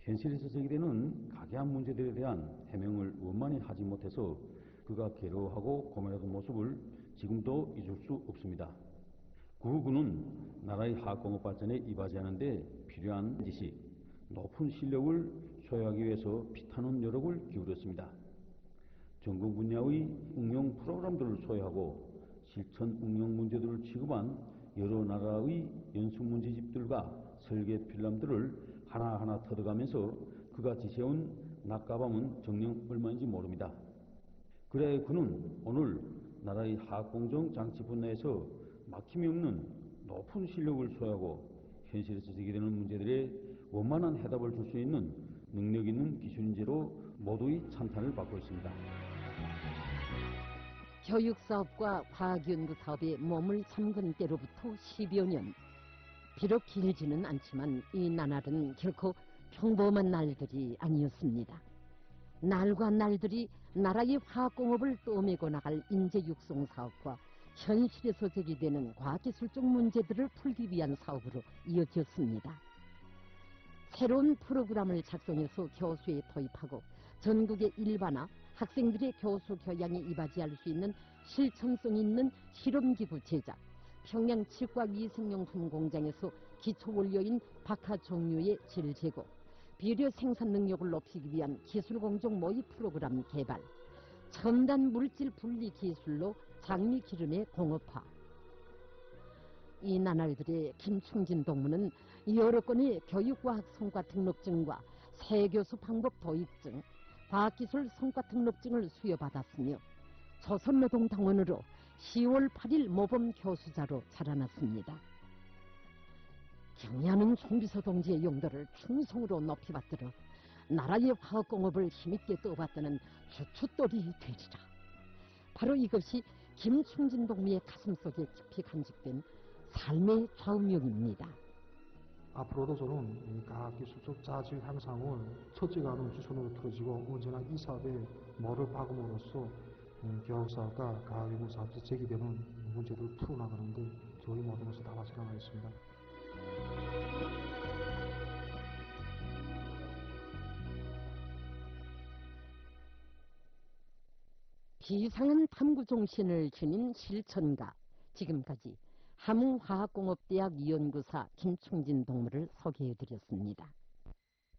현실에서 제기되는 각여한 문제들에 대한 해명을 원만히 하지 못해서 그가 괴로워하고 고민하던 모습을 지금도 잊을 수 없습니다. 그는 나라의 화학공업 발전에 이바지하는 데 필요한 지식, 높은 실력을 소유하기 위해서 피타는 노력을 기울였습니다. 전공 분야의 응용 프로그램들을 소유하고 실천 응용 문제들을 취급한 여러 나라의 연수 문제집들과 설계 필름들을 하나하나 터득하면서 그가 지새운 낮과 밤은 정녕 얼마인지 모릅니다. 그래 그는 오늘 나라의 화학공정 장치 분야에서 막힘이 없는 높은 실력을 소유하고 현실에서 제기되는 문제들에 원만한 해답을 줄 수 있는 능력 있는 기술인재로 모두의 찬탄을 받고 있습니다. 교육사업과 과학연구 사업에 몸을 잠근 때로부터 10여 년. 비록 길지는 않지만 이 나날은 결코 평범한 날들이 아니었습니다. 날과 날들이 나라의 화학공업을 떠매고 나갈 인재 육성 사업과 현실에서 제기되는 과학기술적 문제들을 풀기 위한 사업으로 이어졌습니다. 새로운 프로그램을 작성해서 교수에 도입하고 전국의 일반화, 학생들의 교수 교양에 이바지할 수 있는 실천성 있는 실험기구 제작, 평양 치과위생용품 공장에서 기초원료인 박하 종류의 질 제고, 비료 생산 능력을 높이기 위한 기술공정 모의 프로그램 개발, 첨단 물질 분리 기술로 장미 기름의 공업화. 이 나날들의 김충진 동무는 여러 건의 교육과학 성과 등록증과 세교수 방법 도입증, 과학기술 성과 등록증을 수여받았으며 조선노동당원으로 10월 8일 모범 교수자로 자라났습니다. 경의하는 총비서 동지의 용도를 충성으로 높이 받들어 나라의 화학공업을 힘있게 떠받드는 주춧돌이 되리라. 바로 이것이 김충진 동무의 가슴속에 깊이 간직된 삶의 좌우명입니다. 앞으로도 저는 이 과학기술적 자질 향상을 첫째가 하는 주선으로 틀어지고 언제나 이 사업에 모를 박음으로써 교육사업과 과학연구사업에서 제기되는 문제들을 풀어나가는 데 저희 모든 것을 다 바쳐 나가겠습니다. 비상한 탐구 정신을 지닌 실천가. 지금까지 함흥화학공업대학 연구사 김충진 동무를 소개해드렸습니다.